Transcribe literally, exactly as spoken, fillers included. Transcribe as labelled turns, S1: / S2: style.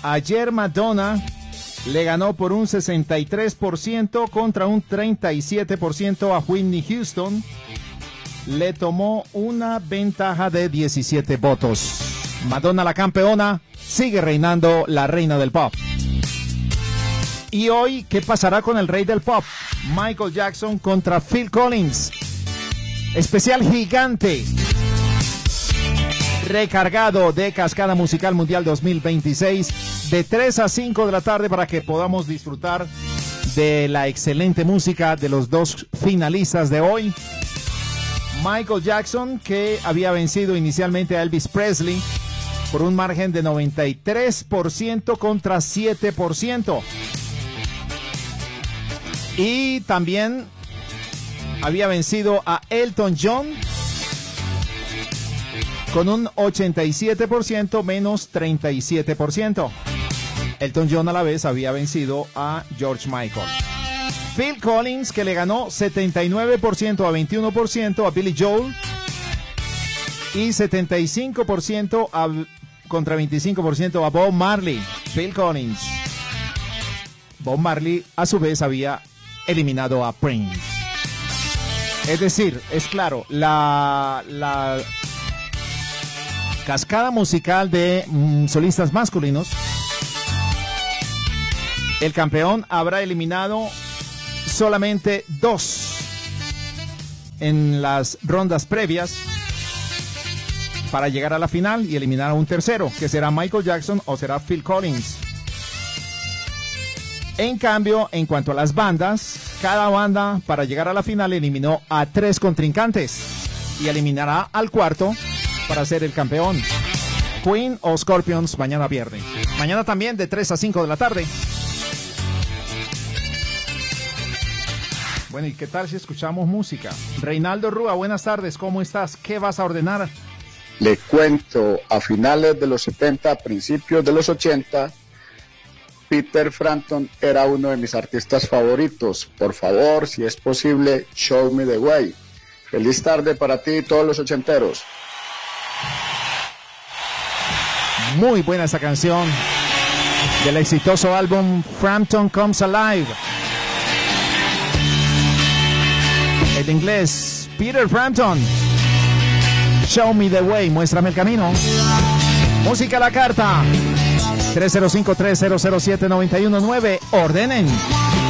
S1: Ayer Madonna le ganó por un sesenta y tres por ciento contra un treinta y siete por ciento a Whitney Houston. Le tomó una ventaja de diecisiete votos. Madonna, la campeona, sigue reinando la reina del pop. Y hoy, ¿qué pasará con el rey del pop? Michael Jackson contra Phil Collins. Especial gigante. Recargado de Cascada Musical Mundial dos mil veintiséis de tres a cinco de la tarde para que podamos disfrutar de la excelente música de los dos finalistas de hoy. Michael Jackson, que había vencido inicialmente a Elvis Presley por un margen de noventa y tres por ciento contra siete por ciento. Y también había vencido a Elton John con un ochenta y siete por ciento menos treinta y siete por ciento. Elton John a la vez había vencido a George Michael. Phil Collins, que le ganó setenta y nueve por ciento a veintiuno por ciento a Billy Joel y setenta y cinco por ciento a, contra veinticinco por ciento a Bob Marley. Phil Collins. Bob Marley a su vez había eliminado a Prince. Es decir, es claro, la, la cascada musical de mm, solistas masculinos, el campeón habrá eliminado solamente dos en las rondas previas para llegar a la final y eliminar a un tercero, que será Michael Jackson o será Phil Collins. En cambio, en cuanto a las bandas, cada banda para llegar a la final eliminó a tres contrincantes y eliminará al cuarto para ser el campeón. Queen o Scorpions mañana viernes. Mañana también de tres a cinco de la tarde. Bueno, ¿y qué tal si escuchamos música? Reinaldo Rúa, buenas tardes, ¿cómo estás? ¿Qué vas a ordenar?
S2: Le cuento, a finales de los setenta, principios de los ochenta, Peter Frampton era uno de mis artistas favoritos. Por favor, si es posible, Show Me the Way. Feliz tarde para ti y todos los ochenteros.
S1: Muy buena esa canción del exitoso álbum Frampton Comes Alive. En inglés, Peter Frampton, Show Me the Way, muéstrame el camino. Música a la carta, tres cero cinco, tres cero cero siete, nueve uno nueve, ordenen.